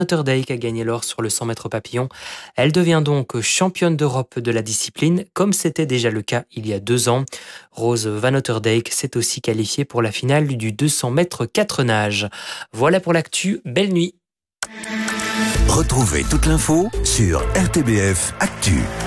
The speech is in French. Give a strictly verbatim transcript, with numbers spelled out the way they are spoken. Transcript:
Dijk a gagné l'or sur le cent mètres papillon. Elle devient donc championne d'Europe de la discipline, comme c'était déjà le cas il y a deux ans. Rose Van Dijk s'est aussi qualifiée pour la finale du deux cents mètres quatre nages. Voilà pour l'actu, belle nuit. Retrouvez toute l'info sur R T B F Actu.